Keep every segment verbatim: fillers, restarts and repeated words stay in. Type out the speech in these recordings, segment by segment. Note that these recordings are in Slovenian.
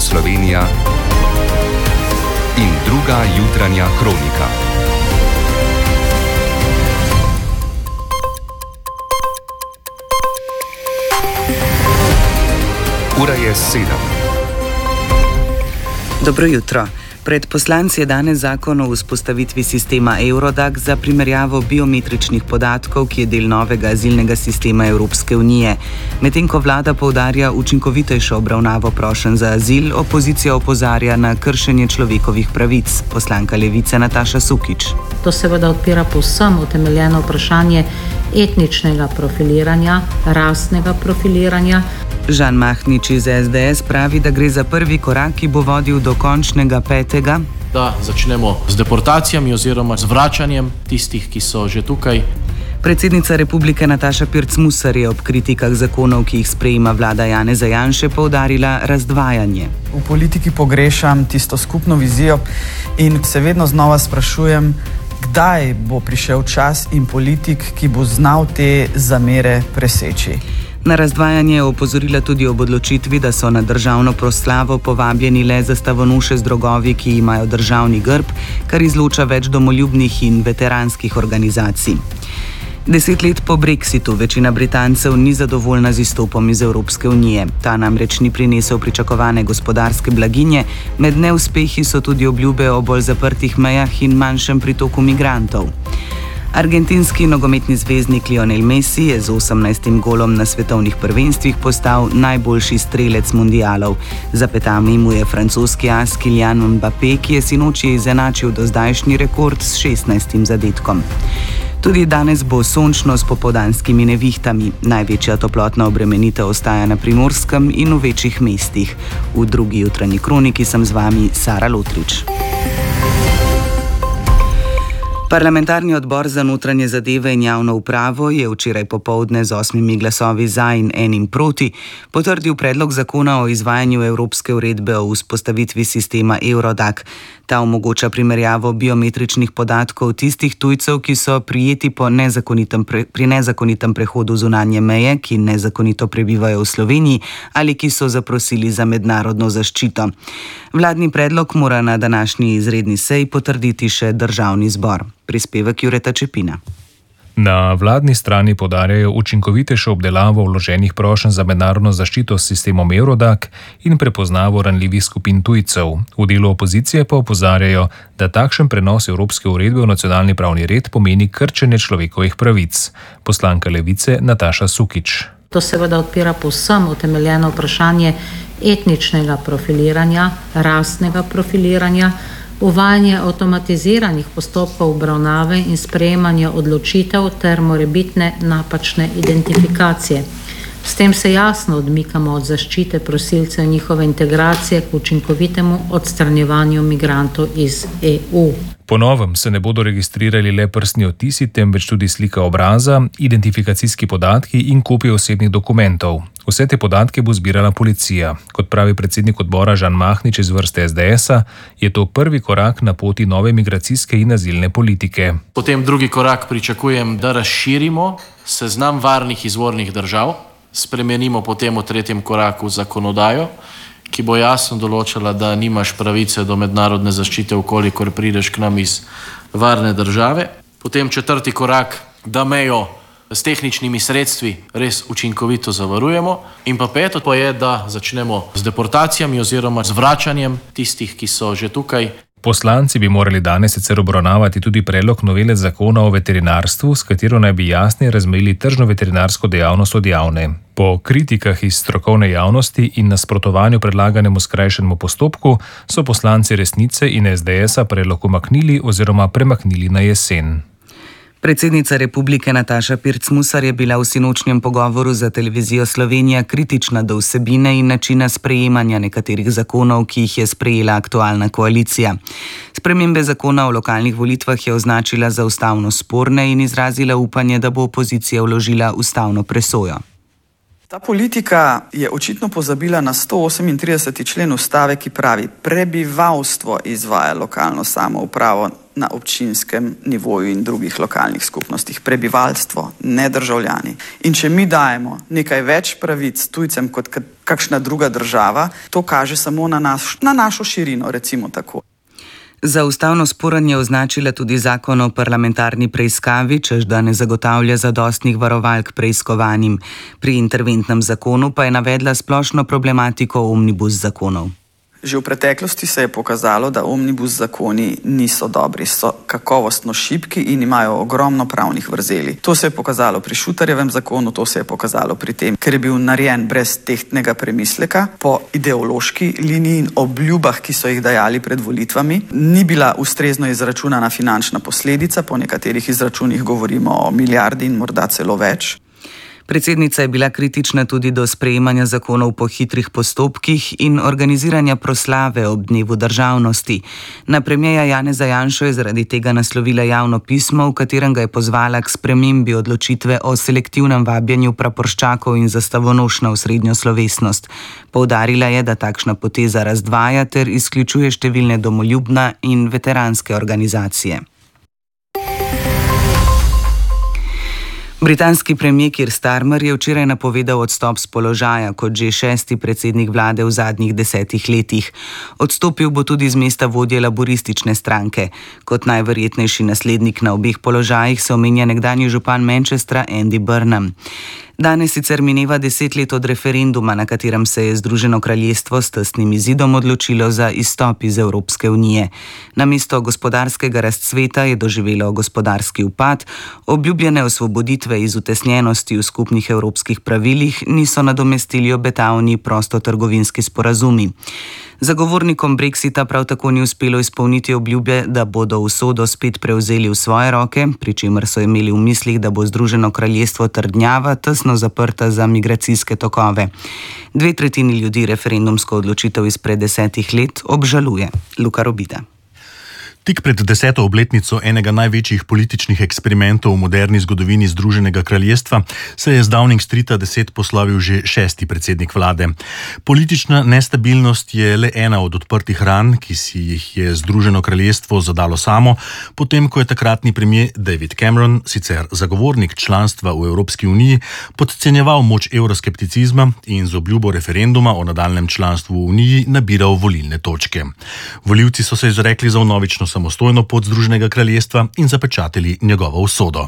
Slovenija in druga jutranja kronika. Ura je sedem. Dobro jutro. Pred poslanci je danes zakon o vzpostavitvi sistema Eurodac za primerjavo biometričnih podatkov, ki je del novega azilnega sistema Evropske unije. Medtem ko vlada poudarja učinkovitejšo obravnavo prošenj za azil, opozicija opozarja na kršenje človekovih pravic. Poslanka Levice Nataša Sukič. To seveda odpira povsem utemeljeno vprašanje etničnega profiliranja, rasnega profiliranja. Žan Mahnič iz S D S pravi, da gre za prvi korak, ki bo vodil do končnega petega. Da začnemo z deportacijami oziroma z vračanjem tistih, ki so že tukaj. Predsednica Republike Nataša Pirc Musar je ob kritikah zakonov, ki jih sprejema vlada Janeza Janše, poudarila razdvajanje. V politiki pogrešam tisto skupno vizijo in se vedno znova sprašujem, kdaj bo prišel čas in politik, ki bo znal te zamere preseči. Na razdvajanje je opozorila tudi ob odločitvi, da so na državno proslavo povabljeni le zastavonoše z drogovi, ki imajo državni grb, kar izloča več domoljubnih in veteranskih organizacij. Deset let po Brexitu večina Britancev ni zadovoljna z izstopom iz Evropske unije. Ta namreč ni prinesel pričakovane gospodarske blaginje, med neuspehi so tudi obljube o bolj zaprtih mejah in manjšem pritoku migrantov. Argentinski nogometni zvezdnik Lionel Messi je z osemnajstim golom na svetovnih prvenstvih postal najboljši strelec mundialov. Za petami mu je francoski as Kylian Mbappé, ki je sinoči izenačil dozdajšnji rekord s šestnajstim zadetkom. Tudi danes bo sončno s popoldanskimi nevihtami. Največja toplotna obremenitev ostaja na Primorskem in v večjih mestih. V drugi jutranji kroniki sem z vami Sara Lotrič. Parlamentarni odbor za notranje zadeve in javno upravo je včeraj popoldne z osmimi glasovi za in enim proti potrdil predlog zakona o izvajanju Evropske uredbe o vzpostavitvi sistema Eurodac. Ta omogoča primerjavo biometričnih podatkov tistih tujcev, ki so prijeti po nezakonitem pre, pri nezakonitem prehodu zunanje meje, ki nezakonito prebivajo v Sloveniji ali ki so zaprosili za mednarodno zaščito. Vladni predlog mora na današnji izredni seji potrditi še državni zbor. Prispevek Jureta Čepina. Na vladni strani poudarjajo učinkovitejšo obdelavo vloženih prošenj za mednarodno zaščito s sistemom Eurodac in prepoznavo ranljivih skupin tujcev. V delu opozicije pa opozarjajo, da takšen prenos evropske uredbe v nacionalni pravni red pomeni krčenje človekovih pravic. Poslanka Levice Nataša Sukič. To seveda odpira povsem utemeljeno vprašanje etničnega profiliranja, rasnega profiliranja, uvajanje avtomatiziranih postopkov obravnave in sprejemanja odločitev ter morebitne napačne identifikacije. S tem se jasno odmikamo od zaščite prosilcev in njihove integracije k učinkovitemu odstranjevanju migrantov iz E U. Po novem se ne bodo registrirali le prstni odtisi, temveč tudi slika obraza, identifikacijski podatki in kopije osebnih dokumentov. Vse te podatke bo zbirala policija. Kot pravi predsednik odbora Žan Mahnič iz vrste S D S-a, je to prvi korak na poti nove migracijske in azilne politike. Potem drugi korak pričakujem, da razširimo seznam varnih izvornih držav, spremenimo potem v tretjem koraku zakonodajo, ki bo jasno določala, da nimaš pravice do mednarodne zaščite, ukolikor prideš k nam iz varne države. Potem četrti korak, da mejo s tehničnimi sredstvi res učinkovito zavarujemo. In pa peto pa je, da začnemo z deportacijami oziroma z vračanjem tistih, ki so že tukaj. Poslanci bi morali danes sicer obravnavati tudi predlog novele zakona o veterinarstvu, s katero naj bi jasneje razmejili tržno veterinarsko dejavnost od javne. Po kritikah iz strokovne javnosti in nasprotovanju predlaganemu skrajšanemu postopku so poslanci Resnice in S D S-a predlog umaknili oziroma premaknili na jesen. Predsednica Republike Nataša Pirc Musar je bila v sinočnjem pogovoru za televizijo Slovenija kritična do vsebine in načina sprejemanja nekaterih zakonov, ki jih je sprejela aktualna koalicija. Spremembe zakona o lokalnih volitvah je označila za ustavno sporne in izrazila upanje, da bo opozicija vložila ustavno presojo. Ta politika je očitno pozabila na sto osemintrideseti člen ustave, ki pravi: prebivalstvo izvaja lokalno samoupravo na občinskem nivoju in drugih lokalnih skupnostih. Prebivalstvo, ne državljani. In če mi dajemo nekaj več pravic tujcem kot kakšna druga država, to kaže samo na, naš, na našo širino, recimo tako. Za ustavno sporen je označila tudi zakon o parlamentarni preiskavi, češ da ne zagotavlja zadostnih varovalk preiskovanim. Pri interventnem zakonu pa je navedla splošno problematiko omnibus zakonov. Že v preteklosti se je pokazalo, da omnibus zakoni niso dobri, so kakovostno šibki in imajo ogromno pravnih vrzeli. To se je pokazalo pri Šutarjevem zakonu, to se je pokazalo pri tem, ker je bil narejen brez tehtnega premisleka, po ideološki liniji in obljubah, ki so jih dajali pred volitvami. Ni bila ustrezno izračunana finančna posledica, po nekaterih izračunih govorimo o milijardi in morda celo več. Predsednica je bila kritična tudi do sprejemanja zakonov po hitrih postopkih in organiziranja proslave ob dnevu državnosti. Na premierja Janeza Janšo je zaradi tega naslovila javno pismo, v katerem ga je pozvala k spremembi odločitve o selektivnem vabljenju praporščakov in zastavonoš na osrednjo slovesnost. Poudarila je, da takšna poteza razdvaja ter izključuje številne domoljubne in veteranske organizacije. Britanski premier Keir Starmer je včeraj napovedal odstop z položaja kot že šesti predsednik vlade v zadnjih desetih letih. Odstopil bo tudi z mesta vodje laboristične stranke. Kot najverjetnejši naslednik na obeh položajih se omenja nekdanji župan Manchestra Andy Burnham. Danes sicer mineva deset let od referenduma, na katerem se je Združeno kraljestvo s tesnim izidom odločilo za izstop iz Evropske unije. Namesto gospodarskega razcveta je doživelo gospodarski upad, obljubljene osvoboditve iz utesnjenosti v skupnih evropskih pravilih niso nadomestili obetavni prostotrgovinski sporazumi. Zagovornikom Brexita prav tako ni uspelo izpolniti obljube, da bodo usodo spet prevzeli v svoje roke, pri čemer so imeli v mislih, da bo Združeno kraljestvo trdnjava tesno zaprta za migracijske tokove. Dve tretjini ljudi referendumsko odločitev izpred desetih let obžaluje. Luka Robida. Tik pred deseto obletnico enega največjih političnih eksperimentov v moderni zgodovini Združenega kraljestva se je z Downing Streeta deset poslovil že šesti predsednik vlade. Politična nestabilnost je le ena od odprtih ran, ki si jih je Združeno kraljestvo zadalo samo, potem ko je takratni premier David Cameron, sicer zagovornik članstva v Evropski uniji, podcenjeval moč evroskepticizma in z obljubo referenduma o nadaljnjem članstvu v uniji nabiral volilne točke. Volivci so se izrekli za vnovično samostojno pot Združenega kraljestva in zapečatili njegovo usodo.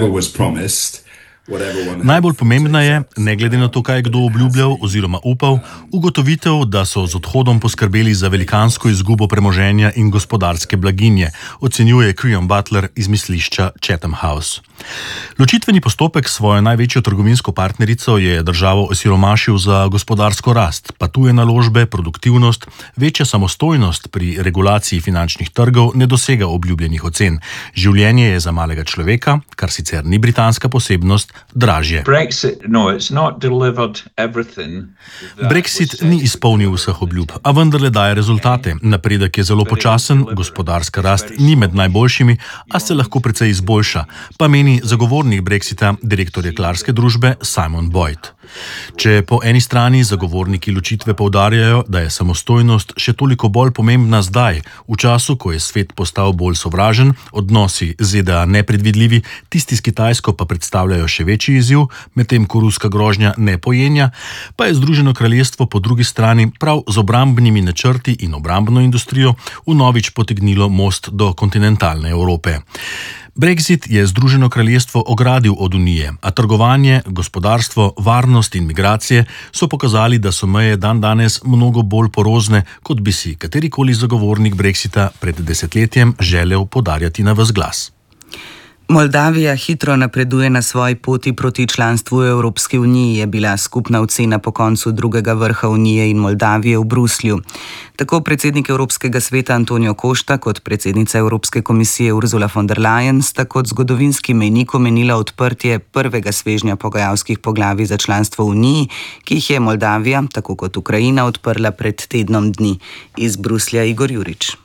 Najbolj pomembna je, ne glede na to, kaj je kdo obljubljal oziroma upal, ugotovitev, da so z odhodom poskrbeli za velikansko izgubo premoženja in gospodarske blaginje, ocenjuje Creon Butler iz mislišča Chatham House. Ločitveni postopek s svojo največjo trgovinsko partnerico je državo osiromašil za gospodarsko rast, pa tuje naložbe, produktivnost, večja samostojnost pri regulaciji finančnih trgov ne dosega obljubljenih ocen. Življenje je za malega človeka, kar sicer ni britanska posebnost, dražje. Brexit, no, it's not delivered everything. Brexit ni izpolnil vseh obljub, a vendarle daje rezultate. Napredek je zelo počasen, gospodarska rast ni med najboljšimi, a se lahko precej izboljša, pa meni zagovornik Brexita, direktor jeklarske družbe Simon Boyd. Če po eni strani zagovorniki ločitve poudarjajo, da je samostojnost še toliko bolj pomembna zdaj, v času, ko je svet postal bolj sovražen, odnosi Z D A nepredvidljivi, tisti s Kitajsko pa predstavljajo še večji izziv, medtem ko ruska grožnja ne pojenja, pa je Združeno kraljestvo po drugi strani prav z obrambnimi načrti in obrambno industrijo vnovič potegnilo most do kontinentalne Evrope. Brexit je Združeno kraljestvo ogradil od Unije, a trgovanje, gospodarstvo, varnost in migracije so pokazali, da so meje dandanes mnogo bolj porozne, kot bi si katerikoli zagovornik Brexita pred desetletjem želel podarjati na ves glas. Moldavija hitro napreduje na svoji poti proti članstvu v Evropski uniji, je bila skupna ocena po koncu drugega vrha Unije in Moldavije v Bruslju. Tako predsednik Evropskega sveta Antonio Costa kot predsednica Evropske komisije Ursula von der Leyen sta kot zgodovinski mejnik omenila odprtje prvega svežnja pogajalskih poglavij za članstvo v Uniji, ki jih je Moldavija, tako kot Ukrajina, odprla pred tednom dni. Iz Bruslja Igor Jurič.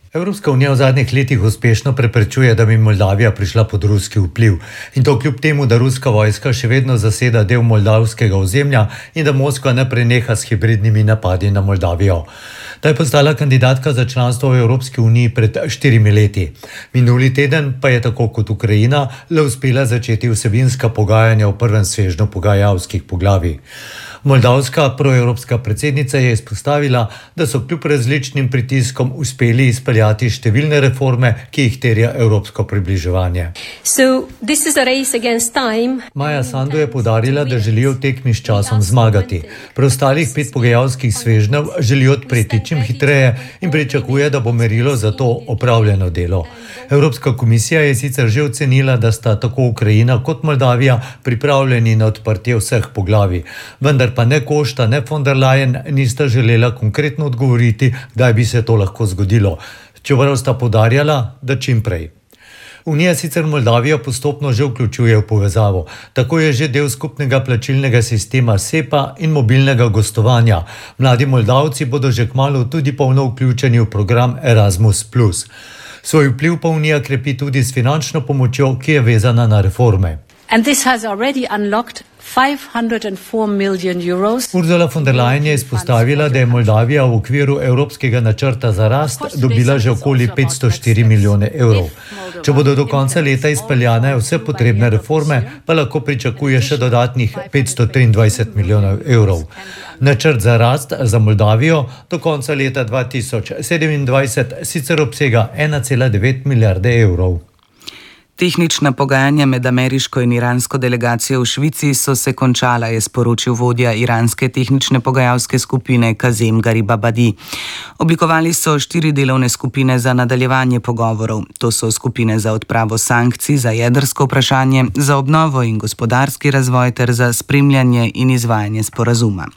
Evropska unija v zadnjih letih uspešno preprečuje, da bi Moldavija prišla pod ruski vpliv. In to kljub temu, da ruska vojska še vedno zaseda del moldavskega ozemlja in da Moskva ne preneha s hibridnimi napadi na Moldavijo. Ta je postala kandidatka za članstvo v Evropski uniji pred štirimi leti. Minuli teden pa je tako kot Ukrajina le uspela začeti vsebinska pogajanja v prvem svežnju pogajalskih poglavij. Moldavska proevropska predsednica je izpostavila, da so kljub različnim pritiskom uspeli izpeljati številne reforme, ki jih terja evropsko približevanje. So, this is a race against time. Maja Sandu je poudarila, da želijo v tekmi s časom zmagati. Preostalih pet pogajalskih svežnjev želijo odpreti čim hitreje in pričakuje, da bo merilo za to opravljeno delo. Evropska komisija je sicer že ocenila, da sta tako Ukrajina kot Moldavija pripravljeni na odprtje vseh poglavij, vendar pa ne Košta, ne von der Leyen nista želela konkretno odgovoriti, kdaj bi se to lahko zgodilo, čeprav sta poudarjala, da čim prej. Unija sicer Moldavijo postopno že vključuje v povezavo. Tako je že del skupnega plačilnega sistema SEPA in mobilnega gostovanja. Mladi Moldavci bodo že kmalu tudi polno vključeni v program Erasmus plus. Svoj vpliv pa Unija krepi tudi s finančno pomočjo, ki je vezana na reforme. And this has already unlocked five hundred four million euros. Ursula von der Leyen je izpostavila, da je Moldavija v okviru Evropskega načrta za rast dobila že okoli petsto štiri milijone evrov. Če bodo do konca leta izpeljane vse potrebne reforme, pa lahko pričakuje še dodatnih petsto triindvajset milijonov evrov. Načrt za rast za Moldavijo do konca leta dva tisoč sedemindvajset sicer obsega ena cela devet milijarde evrov. Tehnična pogajanja med ameriško in iransko delegacijo v Švici so se končala, je sporočil vodja iranske tehnične pogajalske skupine Kazem Garibabadi. Oblikovali so štiri delovne skupine za nadaljevanje pogovorov. To so skupine za odpravo sankcij, za jedrsko vprašanje, za obnovo in gospodarski razvoj ter za spremljanje in izvajanje sporazuma.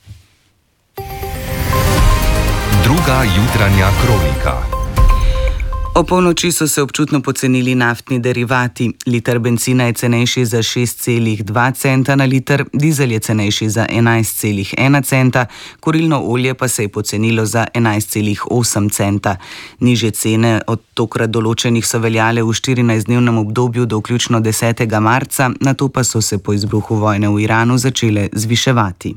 Druga jutranja kronika. O polnoči so se občutno pocenili naftni derivati. Liter bencina je cenejši za šest celih dva centa na liter, dizel je cenejši za enajst celih ena centa, kurilno olje pa se je pocenilo za enajst celih osem centa. Nižje cene od tokrat določenih so veljale v štirinajstdnevnem obdobju do vključno desetega marca, nato pa so se po izbruhu vojne v Iranu začele zviševati.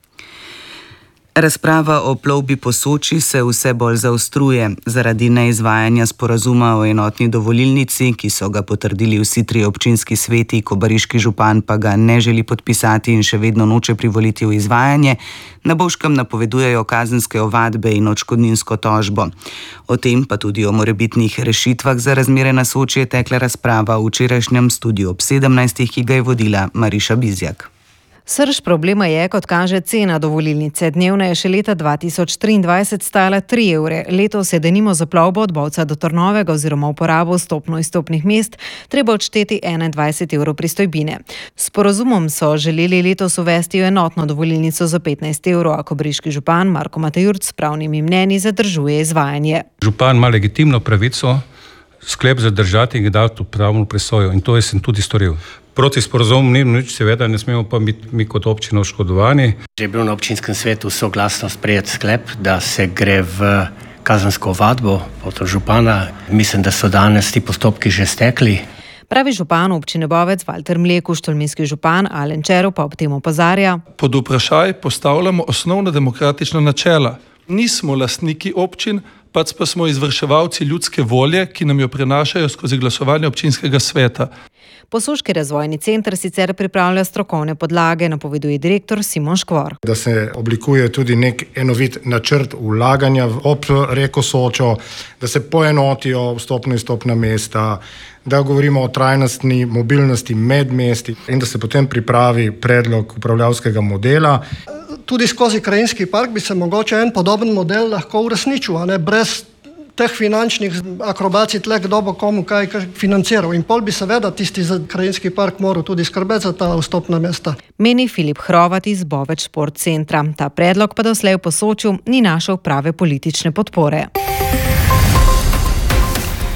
Razprava o plovbi po Soči se vse bolj zaostruje. Zaradi neizvajanja sporazuma o enotni dovolilnici, ki so ga potrdili vsi tri občinski sveti, kobariški župan pa ga ne želi podpisati in še vedno noče privoliti v izvajanje, na Bovškem napovedujejo kazenske ovadbe in odškodninsko tožbo. O tem pa tudi o morebitnih rešitvah za razmere na Soči je tekla razprava v včerajšnjem studiu ob sedemnajstih, ki ga je vodila Mariša Bizjak. Srž problema je, kot kaže, cena dovolilnice. Dnevna je še leta dva tisoč triindvajset stala tri evre. Letos je denimo za plovbo od Bovca do Trnovega oziroma uporabo vstopno-izstopnih mest treba odšteti enaindvajset evrov pristojbine. S sporazumom so želeli letos uvesti enotno dovolilnico za petnajst evrov, a kobariški župan Marko Matejurc s pravnimi mnenji zadržuje izvajanje. Župan ima legitimno pravico sklep zadržati in ga dati v pravno presojo in to je sem tudi storil. Proti sporazumom ni nič, seveda ne smemo pa biti mi kot občina oškodovani. Že je bil na občinskem svetu soglasno sprejet sklep, da se gre v kazensko ovadbo pod župana. Mislim, da so danes ti postopki že stekli. Pravi župan občine Bovec Valter Mlekuš, tolminski župan Alen Čerov pa ob tem opozarja. Pod vprašaj postavljamo osnovna demokratična načela. Nismo lastniki občin, pač pa smo izvrševalci ljudske volje, ki nam jo prenašajo skozi glasovanje občinskega sveta. Posoški razvojni center sicer pripravlja strokovne podlage, napoveduje direktor Simon Škvor. Da se oblikuje tudi nek enovit načrt vlaganja ob reko Sočo, da se poenotijo vstopno-izstopna mesta, da govorimo o trajnostni mobilnosti med mesti in da se potem pripravi predlog upravljavskega modela. Tudi skozi krajinski park bi se mogoče en podoben model lahko uresničil, a ne brez teh finančnih akrobacij tle, kdo bo komu kaj financiral. In pol bi seveda tisti za krajinski park moral tudi skrbeti za ta vstopna mesta. Meni Filip Hrovat iz Boveč Šport centra. Ta predlog pa doslej v Posočju ni našel prave politične podpore.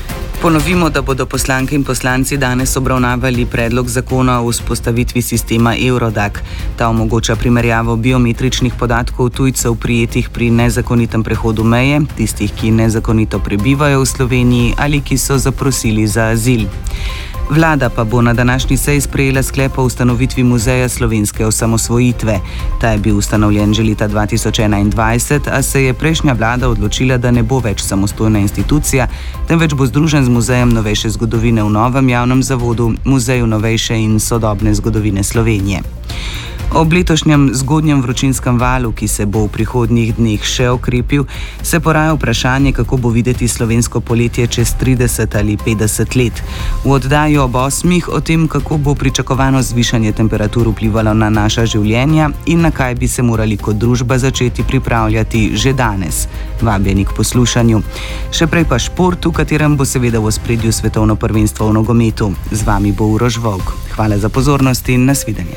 Ponovimo, da bodo poslanke in poslanci danes obravnavali predlog zakona o vzpostavitvi sistema Eurodac. Ta omogoča primerjavo biometričnih podatkov tujcev prijetih pri nezakonitem prehodu meje, tistih, ki nezakonito prebivajo v Sloveniji ali ki so zaprosili za azil. Vlada pa bo na današnji seji sprejela sklep o ustanovitvi Muzeja slovenske osamosvojitve. Ta je bil ustanovljen že leta dva tisoč enaindvajset, a se je prejšnja vlada odločila, da ne bo več samostojna institucija, temveč bo združen z Muzejem novejše zgodovine v novem javnem zavodu Muzeju novejše in sodobne zgodovine Slovenije. Ob letošnjem zgodnjem vročinskem valu, ki se bo v prihodnjih dneh še okrepil, se poraja vprašanje, kako bo videti slovensko poletje čez trideset ali petdeset let. V oddaji ob osmih o tem, kako bo pričakovano zvišanje temperatur vplivalo na naša življenja in na kaj bi se morali kot družba začeti pripravljati že danes. Vabljeni k poslušanju. Še prej pa šport, v katerem bo seveda v ospredju svetovno prvenstvo v nogometu. Z vami bo Uroš Volk. Hvala za pozornost in nasvidenje.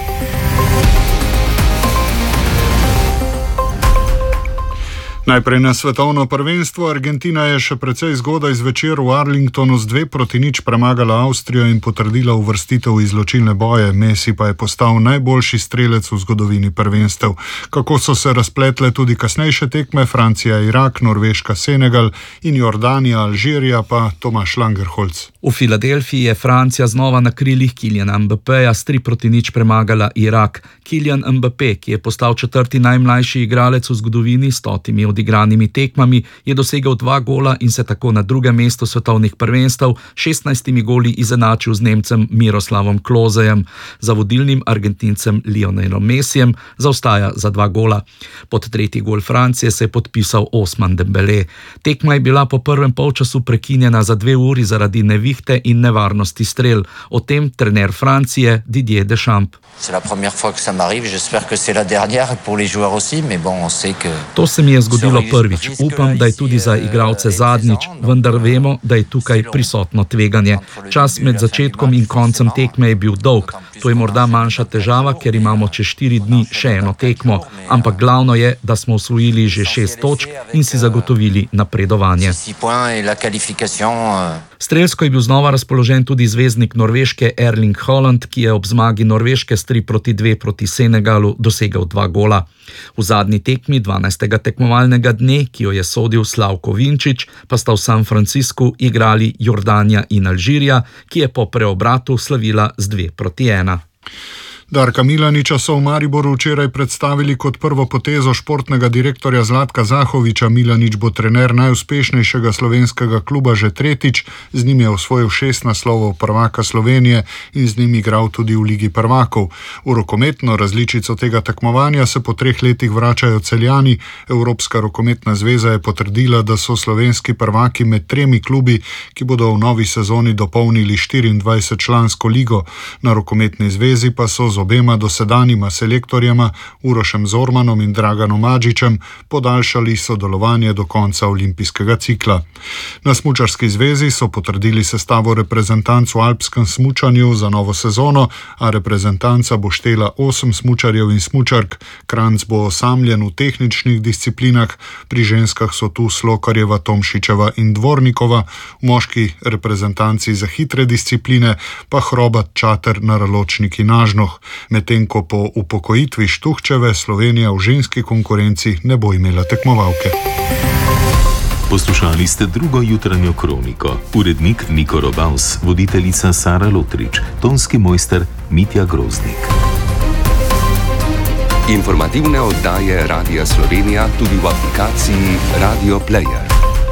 Najprej na svetovno prvenstvo. Argentina je še precej zgodaj zvečer v Arlingtonu z dve proti nič premagala Avstrijo in potrdila uvrstitev v izločilne boje. Messi pa je postal najboljši strelec v zgodovini prvenstev. Kako so se razpletle tudi kasnejše tekme, Francija, Irak, Norveška, Senegal in Jordanija, Alžirija pa Tomaš Langerholz. V Filadelfiji je Francija znova na krilih Kyliana Mbappeja s tri proti nič premagala Irak. Kylian Mbappe, ki je postal četrti najmlajši igralec v zgodovini s stotimi odigranimi tekmami, je dosegel dva gola in se tako na drugem mestu svetovnih prvenstev šestnajstimi goli izenačil z Nemcem Miroslavom Klosejem. Za vodilnim Argentincem Lionelom Messijem zaostaja za dva gola. Pod tretji gol Francije se je podpisal Ousmane Dembélé. Tekma je bila po prvem polčasu prekinjena za dve uri zaradi nevihte in nevarnosti strel. O tem trener Francije Didier Deschamps. To se mi je zgodilo prvič. Upam, da je tudi za igralce zadnjič, vendar vemo, da je tukaj prisotno tveganje. Čas med začetkom in koncem tekme je bil dolg. To je morda manjša težava, ker imamo čez štiri dni še eno tekmo. Ampak glavno je, da smo osvojili že šest točk in si zagotovili napredovanje. Strelsko je bil znova razpoložen tudi zvezdnik Norveške Erling Haaland, ki je ob zmagi Norveške s tri proti dve proti Senegalu dosegel dva gola. V zadnji tekmi dvanajstega tekmovalnega dne, ki jo je sodil Slavko Vinčić, pa sta v San Franciscu igrali Jordanija in Alžirija, ki je po preobratu slavila z dve proti ena. Darka Milaniča so v Mariboru včeraj predstavili kot prvo potezo športnega direktorja Zlatka Zahoviča. Milanič bo trener najuspešnejšega slovenskega kluba že tretjič, z njim je osvojil šest naslovov prvaka Slovenije in z njim igral tudi v Ligi prvakov. V rokometno različico tega tekmovanja se po treh letih vračajo Celjani. Evropska rokometna zveza je potrdila, da so slovenski prvaki med tremi klubi, ki bodo v novi sezoni dopolnili štiriindvajsetčlansko ligo. Na rokometni zvezi pa so z obema dosedanjima selektorjema Urošem Zormanom in Draganom Adžićem podaljšali sodelovanje do konca olimpijskega cikla. Na smučarski zvezi so potrdili sestavo reprezentanc v alpskem smučanju za novo sezono, a reprezentanca bo štela osem smučarjev in smučark. Kranjc bo osamljen v tehničnih disciplinah, pri ženskah so tu Slokarjeva, Tomšičeva in Dvornikova, v moški reprezentanci za hitre discipline pa Hrobat, Čater, Naraločnik in Nažnoh. Medtem ko po upokojitvi Štuhčeve Slovenija v ženski konkurenci ne bo imela tekmovalke. Poslušali ste drugo jutranjo kroniko. Urednik Niko Robaus, voditeljica Sara Lotrič, tonski mojster Mitja Groznik. Informativne oddaje Radia Slovenija tudi v aplikaciji Radio Player.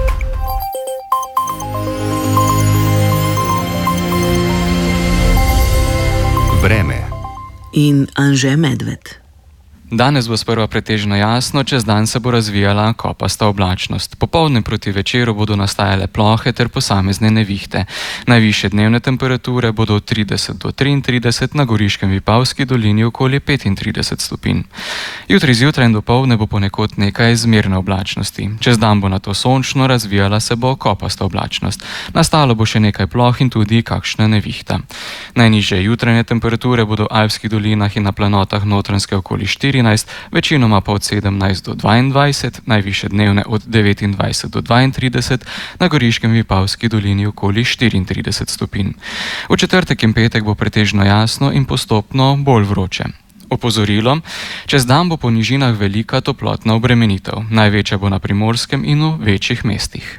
Vreme. In Anže Medved. Danes bo sprva pretežno jasno, čez dan se bo razvijala kopasta oblačnost. Popoldne proti večeru bodo nastajale plohe ter posamezne nevihte. Najvišje dnevne temperature bodo od trideset do triintrideset, na Goriškem Vipavski dolini okoli petintrideset stopinj. Jutri zjutraj in dopoldne bo ponekod nekaj zmerne oblačnosti. Čez dan bo nato sončno, razvijala se bo kopasta oblačnost. Nastalo bo še nekaj ploh in tudi kakšna nevihta. Najnižje jutranje temperature bodo v alpskih dolinah in na planotah Notranjske okoli štiri, štirinajst, večinoma pa od sedemnajst do dvaindvajset, najvišje dnevne od devetindvajset do dvaintrideset, na Goriškem in Vipavski dolini okoli štiriintrideset stopinj. V četrtek in petek bo pretežno jasno in postopno bolj vroče. Opozorilo: čez dan bo po nižinah velika toplotna obremenitev, največja bo na Primorskem in v večjih mestih.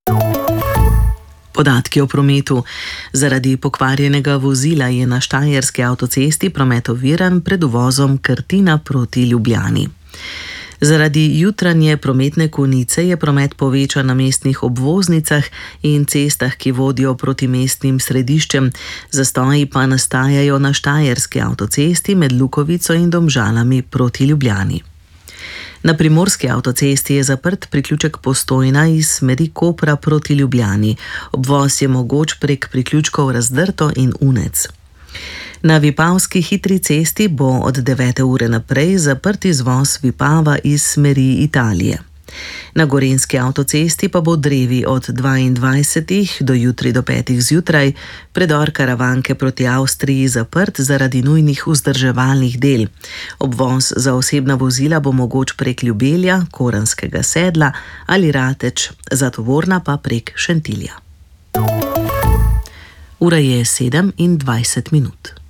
Podatki o prometu. Zaradi pokvarjenega vozila je na štajerski avtocesti promet oviran pred uvozom Krtina proti Ljubljani. Zaradi jutranje prometne konice je promet povečan na mestnih obvoznicah in cestah, ki vodijo proti mestnim središčem, zastoji pa nastajajo na štajerski avtocesti med Lukovico in Domžalami proti Ljubljani. Na primorski avtocesti je zaprt priključek Postojna iz smeri Kopra proti Ljubljani. Obvoz je mogoč prek priključkov Razdrto in Unec. Na Vipavski hitri cesti bo od devete ure naprej zaprt izvoz Vipava iz smeri Italije. Na gorenjski avtocesti pa bo drevi od dvaindvajsetih do jutri do petih zjutraj, predor Karavanke proti Avstriji zaprt zaradi nujnih vzdrževalnih del. Obvoz za osebna vozila bo mogoč prek Ljubelja, Koranskega sedla ali Rateč, za tovorna pa prek Šentilja. Ura je sedem in dvajset minut.